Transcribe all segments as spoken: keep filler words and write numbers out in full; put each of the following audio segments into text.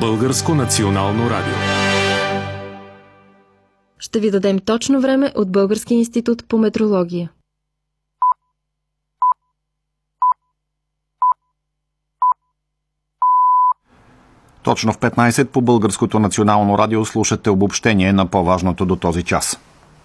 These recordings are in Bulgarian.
Българско национално радио. Ще ви дадем точно време от Българския институт по метрология. Точно в петнайсет по Българското национално радио слушате обобщение на по-важното до този час.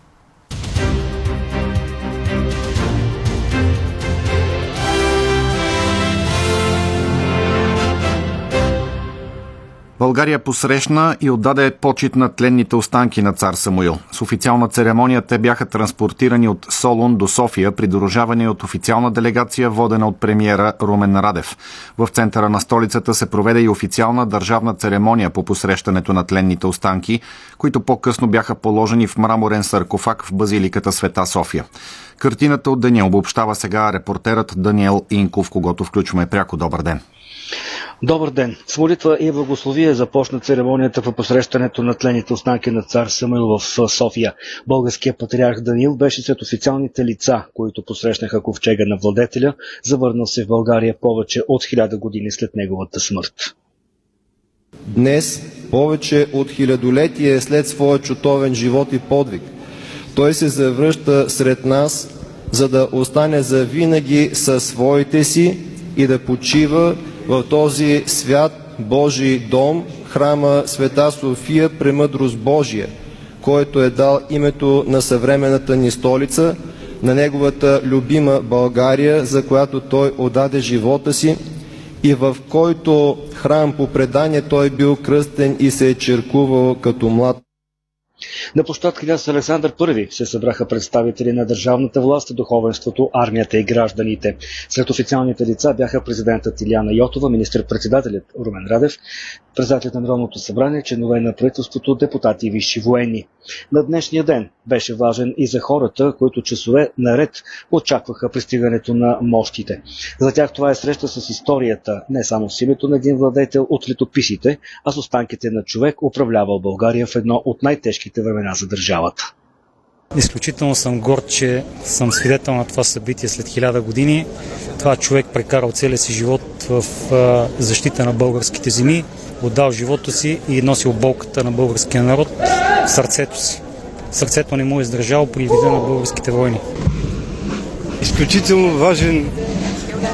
България посрещна и отдаде почит на тленните останки на цар Самуил. С официална церемония те бяха транспортирани от Солун до София, придружавани от официална делегация, водена от премиера Румен Радев. В центъра на столицата се проведе и официална държавна церемония по посрещането на тленните останки, които по-късно бяха положени в мраморен саркофаг в базиликата Света София. Картината от деня обобщава сега репортерът Даниел Инков, когото включваме пряко. Добър ден! Добър ден! С молитва и благословие започна церемонията по посрещането на тленните останки на цар Самуил в София. Българският патриарх Даниил беше сред официалните лица, които посрещнаха ковчега на владетеля, завърнал се в България повече от хиляда години след неговата смърт. Днес, повече от хилядолетие след своя чутовен живот и подвиг, той се завръща сред нас, за да остане завинаги със своите си и да почива в този свят Божий дом, храма Света София, премъдрост Божия, който е дал името на съвременната ни столица, на неговата любима България, за която той отдаде живота си, и в който храм по предание той бил кръстен и се е черкувал като млад. На площад княз Александър Първи се събраха представители на държавната власт, духовенството, армията и гражданите. Сред официалните лица бяха президентът Илияна Йотова, министър-председателят Румен Радев, председателят на Народното събрание, членове на правителството, депутати и висши военни. На днешния ден беше важен и за хората, които часове наред очакваха пристигането на мощите. За тях това е среща с историята, не само с името на един владетел от летописите, а с останките на човек, управлявал България в едно от най-тежките времена за държавата. Изключително съм горд, че съм свидетел на това събитие след хиляда години. Това човек прекарал целия си живот в защита на българските земи, отдал живота си и носил болката на българския народ в сърцето си. Сърцето не му е издържало при вида на българските войни. Изключително важен